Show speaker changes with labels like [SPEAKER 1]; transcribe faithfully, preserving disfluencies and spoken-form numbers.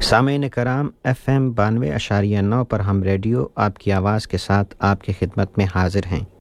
[SPEAKER 1] सामीन कराम F M बानवे अशारिया नौ पर हम रेडियो आपकी आवाज़ के साथ आपकी खिदमत में हाजिर हैं।